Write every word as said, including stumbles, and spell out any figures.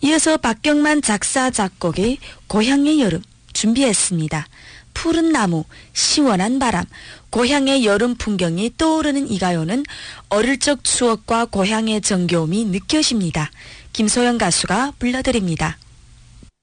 이어서 박경만 작사 작곡의 고향의 여름 준비했습니다. 푸른 나무, 시원한 바람, 고향의 여름 풍경이 떠오르는 이 가요는 어릴 적 추억과 고향의 정겨움이 느껴집니다. 김소영 가수가 불러드립니다.